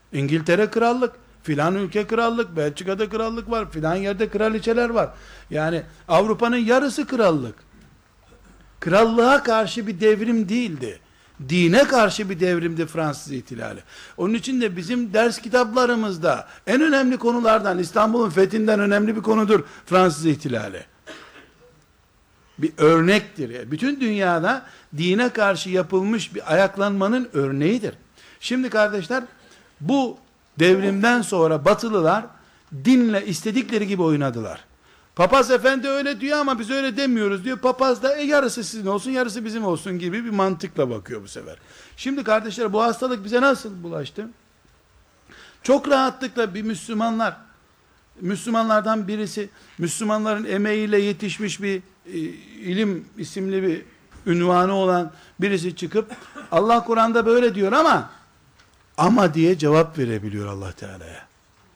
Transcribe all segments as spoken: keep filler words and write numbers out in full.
İngiltere krallık, filan ülke krallık, Belçika'da krallık var, filan yerde kraliçeler var. Yani Avrupa'nın yarısı krallık. Krallığa karşı bir devrim değildi. Dine karşı bir devrimdi Fransız ihtilali. Onun için de bizim ders kitaplarımızda en önemli konulardan, İstanbul'un fethinden önemli bir konudur Fransız ihtilali. Bir örnektir. Yani bütün dünyada dine karşı yapılmış bir ayaklanmanın örneğidir. Şimdi kardeşler, bu devrimden sonra Batılılar dinle istedikleri gibi oynadılar. Papaz efendi öyle diyor ama biz öyle demiyoruz diyor. Papaz da e, yarısı sizin olsun, yarısı bizim olsun gibi bir mantıkla bakıyor bu sefer. Şimdi kardeşler, bu hastalık bize nasıl bulaştı? Çok rahatlıkla bir Müslümanlar, Müslümanlardan birisi, Müslümanların emeğiyle yetişmiş bir e, ilim isimli bir ünvanı olan birisi çıkıp Allah Kur'an'da böyle diyor ama ama diye cevap verebiliyor Allah Teala'ya.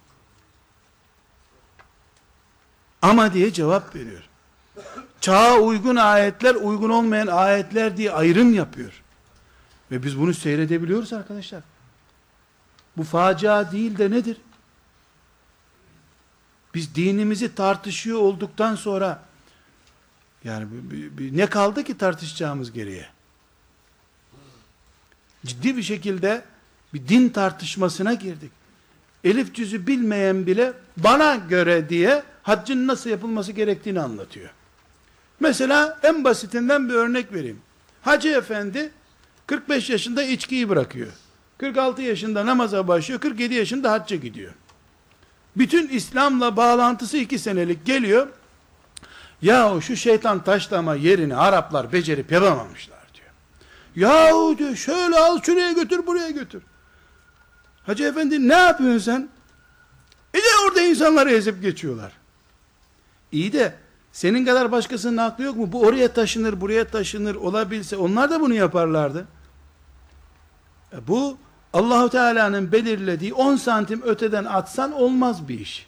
Ama diye cevap veriyor. Çağa uygun ayetler, uygun olmayan ayetler diye ayrım yapıyor. Ve biz bunu seyredebiliyoruz arkadaşlar. Bu facia değil de nedir? Biz dinimizi tartışıyor olduktan sonra yani bir, bir, ne kaldı ki tartışacağımız geriye? Ciddi bir şekilde bir din tartışmasına girdik. Elif cüzü bilmeyen bile bana göre diye haccın nasıl yapılması gerektiğini anlatıyor. Mesela en basitinden bir örnek vereyim. Hacı efendi kırk beş yaşında içkiyi bırakıyor. kırk altı yaşında namaza başlıyor. kırk yedi yaşında hacca gidiyor. Bütün İslam'la bağlantısı iki senelik geliyor. Yahu şu şeytan taşlama yerini Araplar becerip yapamamışlar diyor. Yahu diyor, şöyle al şuraya götür buraya götür. Hacı efendi ne yapıyorsun sen? E de orada insanları ezip geçiyorlar. İyi de senin kadar başkasının aklı yok mu? Bu oraya taşınır buraya taşınır olabilse onlar da bunu yaparlardı. E bu Allahu Teala'nın belirlediği on santim öteden atsan olmaz bir iş.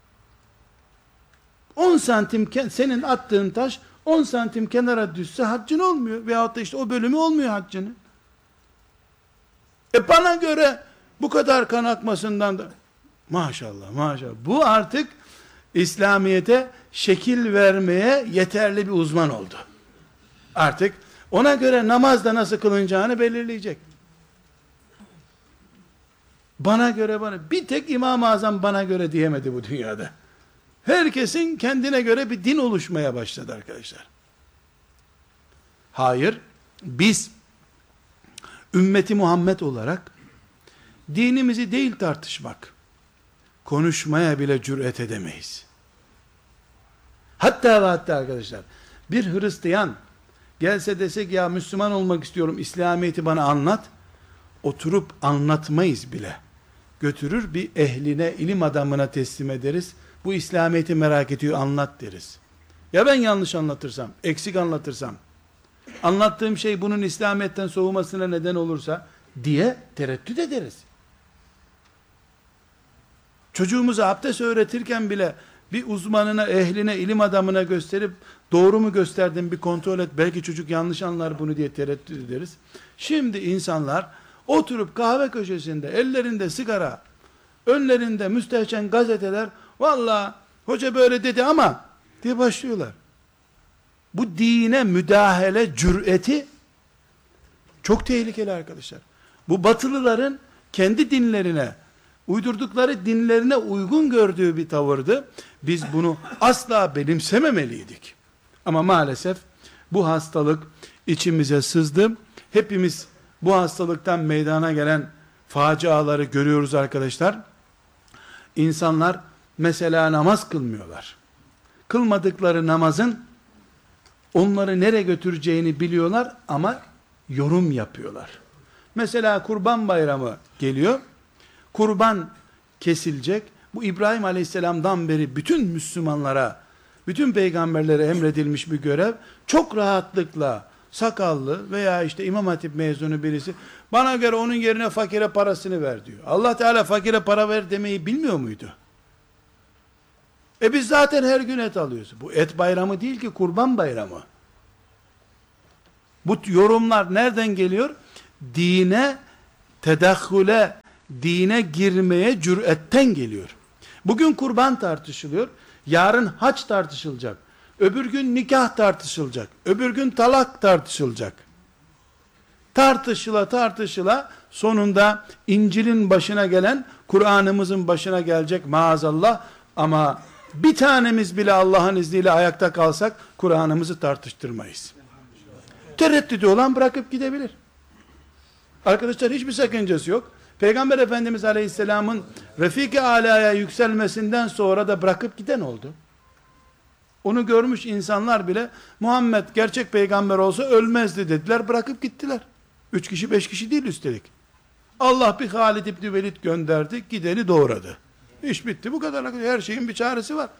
on santim senin attığın taş on santim kenara düşse haccın olmuyor. Veyahut da işte o bölümü olmuyor haccının. E bana göre bu kadar kan akmasından da maşallah maşallah. Bu artık İslamiyet'e şekil vermeye yeterli bir uzman oldu. Artık ona göre namazda nasıl kılınacağını belirleyecek. Bana göre bana. Bir tek İmam-ı Azam bana göre diyemedi bu dünyada. Herkesin kendine göre bir din oluşmaya başladı arkadaşlar. Hayır, biz ümmeti Muhammed olarak dinimizi değil tartışmak, konuşmaya bile cüret edemeyiz. Hatta ve hatta arkadaşlar, bir Hristiyan gelse desek ya Müslüman olmak istiyorum, İslamiyet'i bana anlat, oturup anlatmayız bile. Götürür bir ehline, ilim adamına teslim ederiz. Bu İslamiyet'i merak ediyor, anlat deriz. Ya ben yanlış anlatırsam, eksik anlatırsam, anlattığım şey bunun İslamiyet'ten soğumasına neden olursa diye tereddüt ederiz. Çocuğumuza abdest öğretirken bile bir uzmanına, ehline, ilim adamına gösterip doğru mu gösterdim bir kontrol et, belki çocuk yanlış anlar bunu diye tereddüt ederiz. Şimdi insanlar oturup kahve köşesinde ellerinde sigara, önlerinde müstehcen gazeteler, vallahi hoca böyle dedi ama diye başlıyorlar. Bu dine müdahale cüreti çok tehlikeli arkadaşlar. Bu batılıların kendi dinlerine, uydurdukları dinlerine uygun gördüğü bir tavırdı. Biz bunu asla benimsememeliydik. Ama maalesef bu hastalık içimize sızdı. Hepimiz bu hastalıktan meydana gelen faciaları görüyoruz arkadaşlar. İnsanlar mesela namaz kılmıyorlar. Kılmadıkları namazın onları nereye götüreceğini biliyorlar ama yorum yapıyorlar. Mesela Kurban Bayramı geliyor. Kurban kesilecek. Bu İbrahim Aleyhisselam'dan beri bütün Müslümanlara, bütün peygamberlere emredilmiş bir görev. Çok rahatlıkla sakallı veya işte İmam Hatip mezunu birisi bana göre onun yerine fakire parasını ver diyor. Allah Teala fakire para ver demeyi bilmiyor muydu? E biz zaten her gün et alıyoruz. Bu et bayramı değil ki, Kurban Bayramı. Bu yorumlar nereden geliyor? Dine tedahhüle dine girmeye cüretten geliyor. Bugün kurban tartışılıyor. Yarın hac tartışılacak. Öbür gün nikah tartışılacak. Öbür gün talak tartışılacak. Tartışıla tartışıla sonunda İncil'in başına gelen Kur'an'ımızın başına gelecek maazallah. Ama bir tanemiz bile Allah'ın izniyle ayakta kalsak Kur'an'ımızı tartıştırmayız. Tereddütü olan bırakıp gidebilir. Arkadaşlar hiçbir sakıncası yok. Peygamber Efendimiz Aleyhisselam'ın Refik-i Ala'ya yükselmesinden sonra da bırakıp giden oldu. Onu görmüş insanlar bile Muhammed gerçek peygamber olsa ölmezdi dediler, bırakıp gittiler. Üç kişi beş kişi değil üstelik. Allah bir Halid İbni Velid gönderdi, gideni doğradı. İş bitti, bu kadar. Her şeyin bir çaresi var.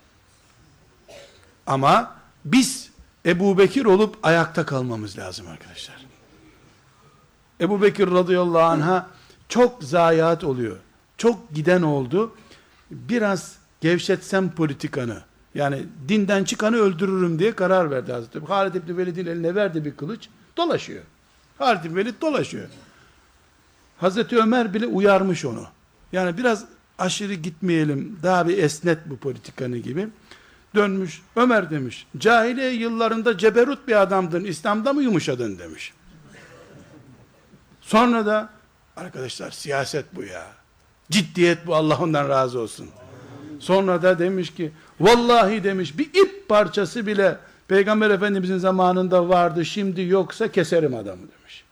Ama biz Ebu Bekir olup ayakta kalmamız lazım arkadaşlar. Ebu Bekir radıyallahu anh'a çok zayiat oluyor. Çok giden oldu. Biraz gevşetsem politikanı, yani dinden çıkanı öldürürüm diye karar verdi Hazreti. Halid İbni Velid'in eline verdi bir kılıç, dolaşıyor. Halid İbni Velid dolaşıyor. Hazreti Ömer bile uyarmış onu. Yani biraz aşırı gitmeyelim, daha bir esnet bu politikanı gibi. Dönmüş, Ömer demiş, cahiliye yıllarında ceberut bir adamdın, İslam'da mı yumuşadın demiş. Sonra da, arkadaşlar siyaset bu ya, ciddiyet bu, Allah ondan razı olsun. Sonra da demiş ki, vallahi demiş, bir ip parçası bile Peygamber Efendimizin zamanında vardı, şimdi yoksa keserim adamı demiş.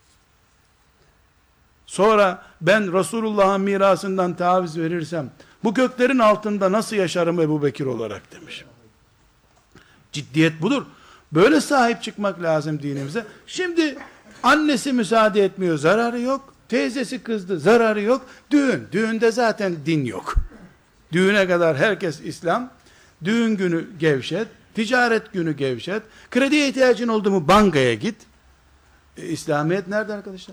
Sonra ben Resulullah'ın mirasından taviz verirsem, bu göklerin altında nasıl yaşarım Ebu Bekir olarak demiş. Ciddiyet budur. Böyle sahip çıkmak lazım dinimize. Şimdi annesi müsaade etmiyor, zararı yok. Teyzesi kızdı, zararı yok. Düğün, düğünde zaten din yok. Düğüne kadar herkes İslam. Düğün günü gevşet, ticaret günü gevşet. Krediye ihtiyacın oldu mu bankaya git. E, İslamiyet nerede arkadaşlar?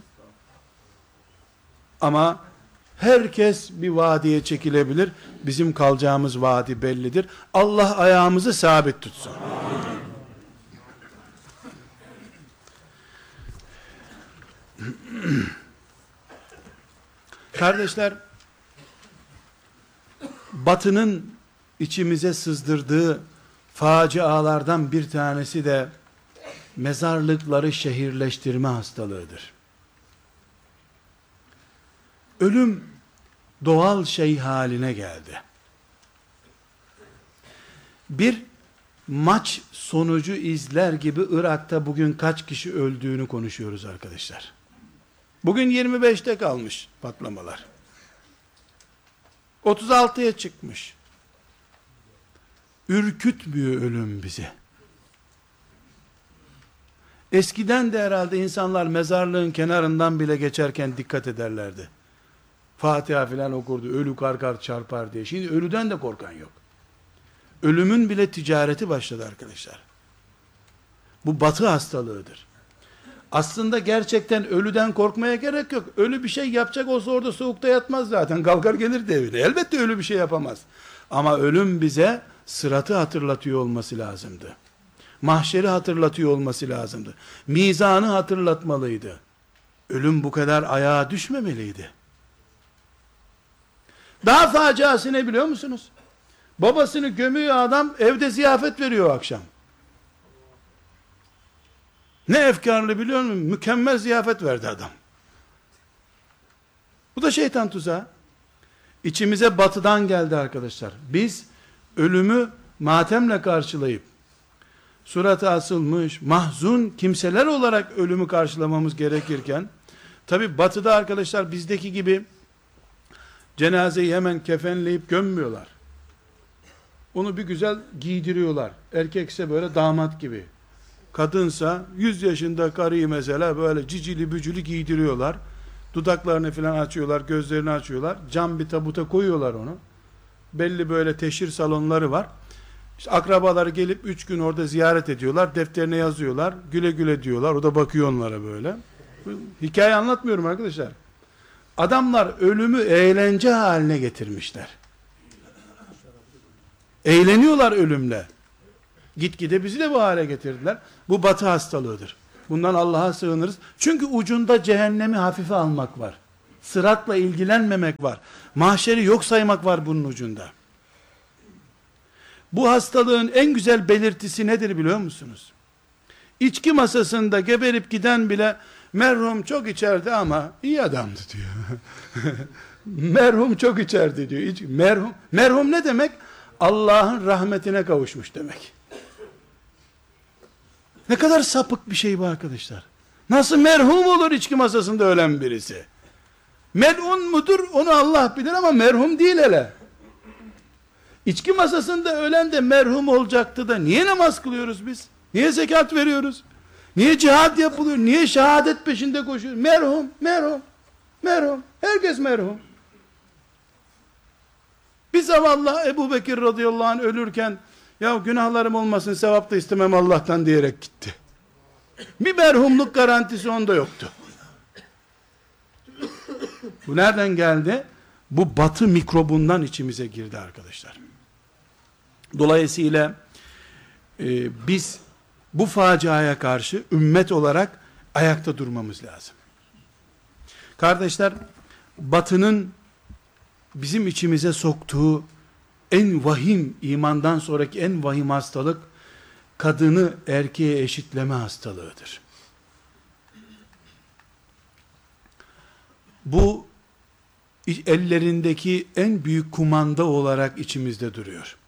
Ama herkes bir vadiye çekilebilir. Bizim kalacağımız vadi bellidir. Allah ayağımızı sabit tutsun. Kardeşler, Batı'nın içimize sızdırdığı facialardan bir tanesi de mezarlıkları şehirleştirme hastalığıdır. Ölüm doğal şey haline geldi. Bir maç sonucu izler gibi Irak'ta bugün kaç kişi öldüğünü konuşuyoruz arkadaşlar. Bugün yirmi beşte kalmış patlamalar. otuz altıya çıkmış. Ürkütmüyor ölüm bizi. Eskiden de herhalde insanlar mezarlığın kenarından bile geçerken dikkat ederlerdi. Fatiha filan okurdu, ölü karkar çarpar diye. Şimdi ölüden de korkan yok. Ölümün bile ticareti başladı arkadaşlar. Bu batı hastalığıdır. Aslında gerçekten ölüden korkmaya gerek yok. Ölü bir şey yapacak olsa orada soğukta yatmaz zaten. Kalkar gelir de evine. Elbette ölü bir şey yapamaz. Ama ölüm bize sıratı hatırlatıyor olması lazımdı. Mahşeri hatırlatıyor olması lazımdı. Mizanı hatırlatmalıydı. Ölüm bu kadar ayağa düşmemeliydi. Daha faciası ne biliyor musunuz? Babasını gömüyor adam, evde ziyafet veriyor akşam. Ne efkarlı biliyor musun? Mükemmel ziyafet verdi adam. Bu da şeytan tuzağı. İçimize batıdan geldi arkadaşlar. Biz ölümü matemle karşılayıp, suratı asılmış, mahzun kimseler olarak ölümü karşılamamız gerekirken, tabi batıda arkadaşlar bizdeki gibi cenazeyi hemen kefenleyip gömmüyorlar. Onu bir güzel giydiriyorlar. Erkekse böyle damat gibi. Kadınsa yüz yaşında karıyı mesela böyle cicili bücülü giydiriyorlar. Dudaklarını falan açıyorlar, gözlerini açıyorlar. Cam bir tabuta koyuyorlar onu. Belli böyle teşhir salonları var. İşte akrabaları gelip üç gün orada ziyaret ediyorlar. Defterine yazıyorlar. Güle güle diyorlar. O da bakıyor onlara böyle. Hikaye anlatmıyorum arkadaşlar. Adamlar ölümü eğlence haline getirmişler. Eğleniyorlar ölümle. Gitgide bizi de bu hale getirdiler. Bu batı hastalığıdır. Bundan Allah'a sığınırız. Çünkü ucunda cehennemi hafife almak var. Sıratla ilgilenmemek var. Mahşeri yok saymak var bunun ucunda. Bu hastalığın en güzel belirtisi nedir biliyor musunuz? İçki masasında geberip giden bile merhum çok içerdi ama iyi adamdı diyor. Merhum çok içerdi diyor. İç, merhum, merhum ne demek? Allah'ın rahmetine kavuşmuş demek. Ne kadar sapık bir şey bu arkadaşlar. Nasıl merhum olur içki masasında ölen birisi? Melun mudur onu Allah bilir ama merhum değil hele. İçki masasında ölen de merhum olacaktı da niye namaz kılıyoruz biz? Niye zekat veriyoruz? Niye cihad yapılıyor? Niye şehadet peşinde koşuyoruz? Merhum, merhum, merhum. Herkes merhum. Bir zavallı Ebu Bekir radıyallahu anh ölürken ya günahlarım olmasın sevap da istemem Allah'tan diyerek gitti. Bir merhumluk garantisi onda yoktu. Bu nereden geldi? Bu batı mikrobundan içimize girdi arkadaşlar. Dolayısıyla e, biz bu faciaya karşı ümmet olarak ayakta durmamız lazım. Kardeşler, batının bizim içimize soktuğu en vahim, imandan sonraki en vahim hastalık, kadını erkeğe eşitleme hastalığıdır. Bu ellerindeki en büyük kumanda olarak içimizde duruyor.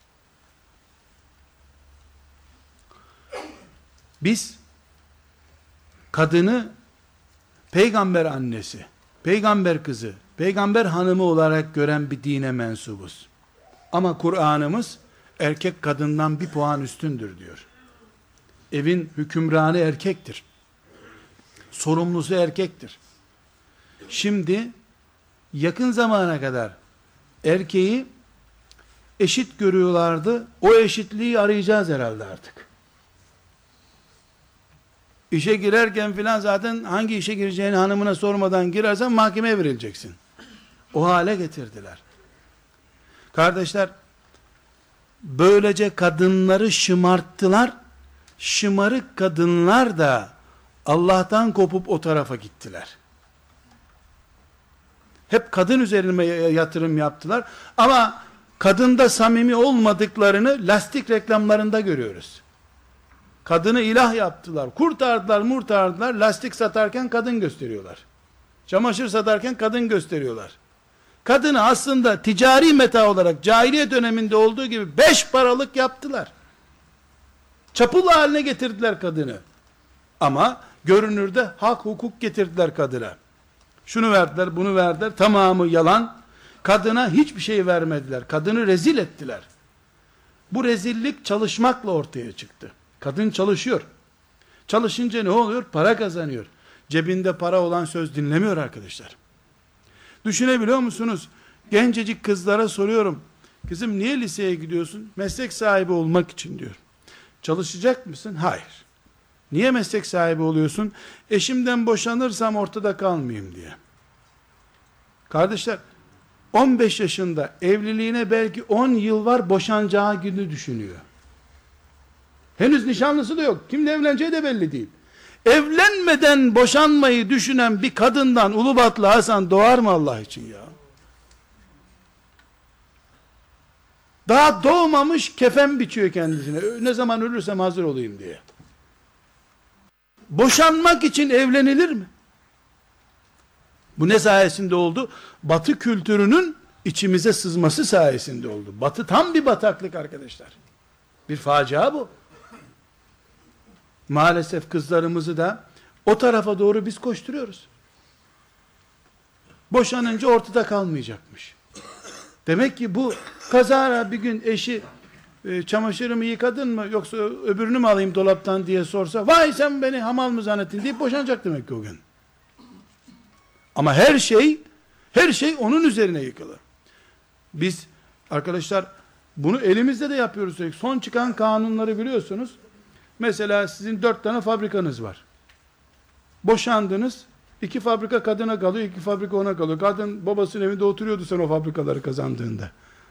Biz kadını peygamber annesi, peygamber kızı, peygamber hanımı olarak gören bir dine mensubuz. Ama Kur'an'ımız erkek kadından bir puan üstündür diyor. Evin hükümranı erkektir. Sorumlusu erkektir. Şimdi yakın zamana kadar erkeği eşit görüyorlardı. O eşitliği arayacağız herhalde artık. İşe girerken filan zaten hangi işe gireceğini hanımına sormadan girersen mahkemeye verileceksin. O hale getirdiler. Kardeşler, böylece kadınları şımarttılar. Şımarık kadınlar da Allah'tan kopup o tarafa gittiler. Hep kadın üzerine yatırım yaptılar. Ama kadında samimi olmadıklarını lastik reklamlarında görüyoruz. Kadını ilah yaptılar. Kurtardılar, murtardılar. Lastik satarken kadın gösteriyorlar. Çamaşır satarken kadın gösteriyorlar. Kadını aslında ticari meta olarak cahiliye döneminde olduğu gibi beş paralık yaptılar. Çapul haline getirdiler kadını. Ama görünürde hak hukuk getirdiler kadına. Şunu verdiler, bunu verdiler. Tamamı yalan. Kadına hiçbir şey vermediler. Kadını rezil ettiler. Bu rezillik çalışmakla ortaya çıktı. Kadın çalışıyor. Çalışınca ne oluyor? Para kazanıyor. Cebinde para olan söz dinlemiyor arkadaşlar. Düşünebiliyor musunuz? Gencecik kızlara soruyorum. Kızım niye liseye gidiyorsun? Meslek sahibi olmak için diyor. Çalışacak mısın? Hayır. Niye meslek sahibi oluyorsun? Eşimden boşanırsam ortada kalmayayım diye. Kardeşler, on beş yaşında evliliğine belki on yıl var, boşanacağı günü düşünüyor. Henüz nişanlısı da yok. Kimle evleneceği de belli değil. Evlenmeden boşanmayı düşünen bir kadından Ulubatlı Hasan doğar mı Allah için ya? Daha doğmamış kefen biçiyor kendisine. Ne zaman ölürsem hazır olayım diye. Boşanmak için evlenilir mi? Bu ne sayesinde oldu? Batı kültürünün içimize sızması sayesinde oldu. Batı tam bir bataklık arkadaşlar. Bir facia bu. Maalesef kızlarımızı da o tarafa doğru biz koşturuyoruz. Boşanınca ortada kalmayacakmış. Demek ki bu kazara bir gün eşi e, çamaşırımı yıkadın mı yoksa öbürünü mü alayım dolaptan diye sorsa, vay sen beni hamal mı zannettin deyip boşanacak demek ki o gün. Ama her şey her şey onun üzerine yıkılır. Biz arkadaşlar bunu elimizde de yapıyoruz. Son çıkan kanunları biliyorsunuz. Mesela sizin dört tane fabrikanız var. Boşandınız. İki fabrika kadına kalıyor, iki fabrika ona kalıyor. Kadın babasının evinde oturuyordu sen o fabrikaları kazandığında.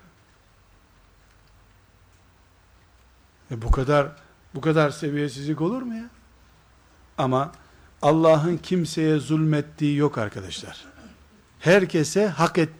E bu kadar bu kadar seviyesizlik olur mu ya? Ama Allah'ın kimseye zulmettiği yok arkadaşlar. herkese hak et,